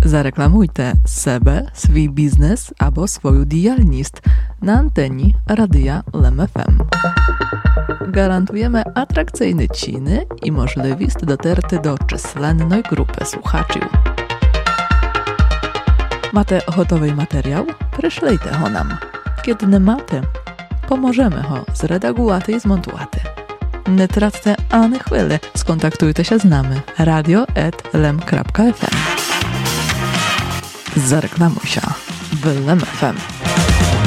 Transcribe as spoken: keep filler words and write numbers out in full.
Zareklamujte sebe, swój biznes albo swoją dialnost na anteni Radia Lem F M. Garantujemy atrakcyjne ciny i możliwość dotarty do czyslennej grupy słuchaczy. Macie gotowy materiał? Przyszlijcie ho nam. Kiedy nie macie, pomożemy ho zredagować i zmontować. Nie traccie ani chwili, skontaktujcie się z nami radio at lem kropka f m. Zareklamuj się w Lem F M.